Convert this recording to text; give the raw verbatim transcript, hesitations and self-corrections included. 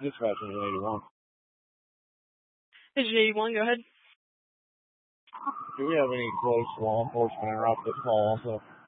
Dispatch Engine eighty-one. Engine eighty-one, go ahead. Do we have any close law enforcement interrupt this call also?